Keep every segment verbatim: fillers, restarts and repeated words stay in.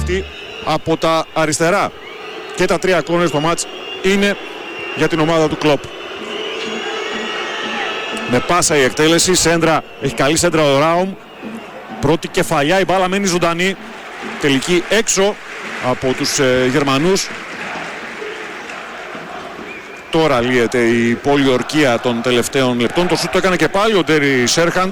αυτή από τα αριστερά. Και τα τρία κόρνερ στο μάτς είναι για την ομάδα του Κλοπ. Με πάσα η εκτέλεση, σέντρα, έχει καλή σέντρα ο Ράουμ. Πρώτη κεφαλιά, η μπάλα μένει ζωντανή. Τελική έξω από τους ε, Γερμανούς. Τώρα λύεται η πολιορκία των τελευταίων λεπτών. Το σούτ το έκανε και πάλι ο Ντέρι Σέρχαντ.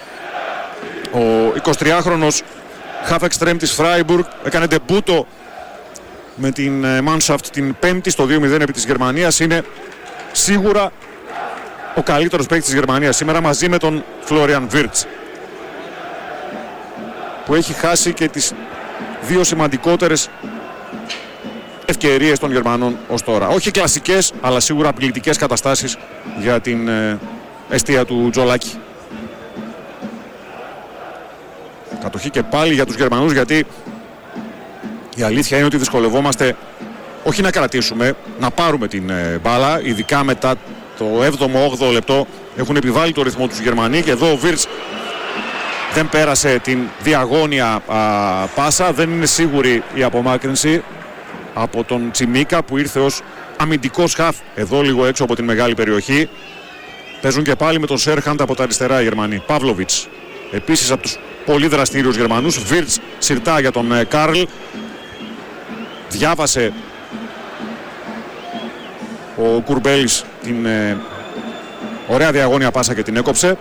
Ο εικοσιτριάχρονος half extreme της Φράιμπουργκ έκανε ντεμπούτο με την Mannschaft την πέμπτη στο δύο μηδέν επί της Γερμανίας. Είναι σίγουρα ο καλύτερος παίκτης της Γερμανίας σήμερα, μαζί με τον Φλόριαν Βίρτς, που έχει χάσει και τις δύο σημαντικότερες ευκαιρίες των Γερμανών ως τώρα. Όχι κλασικές, αλλά σίγουρα απειλητικές καταστάσεις για την ε, εστία του Τζολάκη. Κατοχή και πάλι για τους Γερμανούς, γιατί η αλήθεια είναι ότι δυσκολευόμαστε όχι να κρατήσουμε, να πάρουμε την ε, μπάλα, ειδικά μετά το έβδομο όγδοο λεπτό έχουν επιβάλει το ρυθμό τους οι Γερμανοί, και εδώ ο Βίρτς δεν πέρασε την διαγώνια α, πάσα. Δεν είναι σίγουρη η απομάκρυνση από τον Τσιμίκα, που ήρθε ως αμυντικός χαφ εδώ λίγο έξω από την μεγάλη περιοχή. Παίζουν και πάλι με τον Σέρχαντ από τα αριστερά οι Γερμανοί. Παύλοβιτς επίσης από τους πολύ δραστήριους Γερμανούς. Βίρτς συρτά για τον ε, Κάρλ. Διάβασε ο Κουρμπέλης την ε, ωραία διαγώνια πάσα και την έκοψε.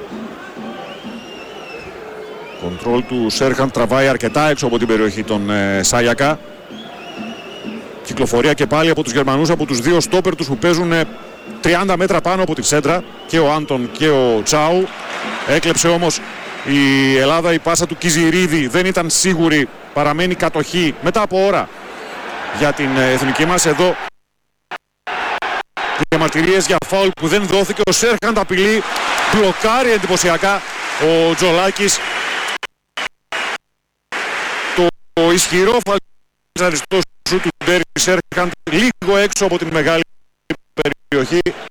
Κοντρόλ του Σέρχαντ, τραβάει αρκετά έξω από την περιοχή των ε, Σάγιακα. Κυκλοφορία και πάλι από τους Γερμανούς, από τους δύο στόπερ τους που παίζουν ε, τριάντα μέτρα πάνω από τη σέντρα, και ο Άντον και ο Τσάου. Έκλεψε όμως η Ελλάδα η πάσα του Κιζιρίδη, δεν ήταν σίγουρη, παραμένει κατοχή μετά από ώρα για την ε, εθνική μας. Εδώ διαμαρτυρίες για φάουλ που δεν δόθηκε. Ο Σέρχαντ απειλεί, μπλοκάρει εντυπωσιακά ο Τζολάκης. Το ισχυρό φαλτζαριστό σου του Ντέρι Σέρχαντ λίγο έξω από την μεγάλη περιοχή.